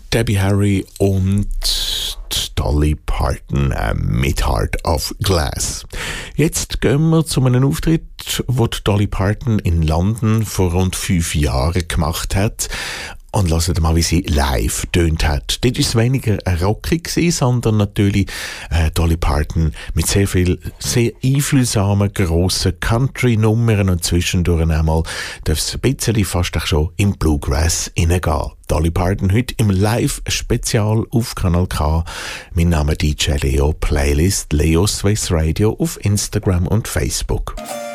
Debbie Harry und Dolly Parton mit Heart of Glass. Jetzt gehen wir zu einem Auftritt, den Dolly Parton in London vor rund 5 Jahren gemacht hat. Und hört mal, wie sie live tönt hat. Dort war es weniger rockig, sondern natürlich Dolly Parton mit sehr viel, sehr einfühlsamen, grossen Country-Nummern und zwischendurch einmal darf es ein bisschen fast auch schon im Bluegrass hineingehen. Dolly Parton heute im Live-Spezial auf Kanal K. Mein Name DJ Leo, Playlist Leo Swiss Radio auf Instagram und Facebook.